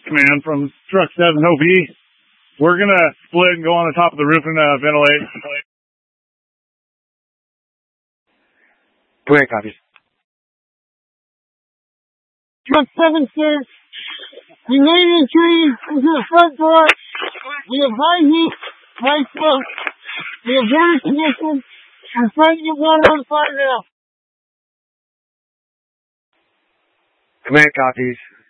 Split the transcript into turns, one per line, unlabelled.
command from Truck 7 OB. We're going to split and go on the top of the roof and ventilate.
Command copies.
Truck 7 says, remain in trees into the front door. We have high heat, high smoke. We have very conditions. I'm trying to get water on fire now.
Command copies.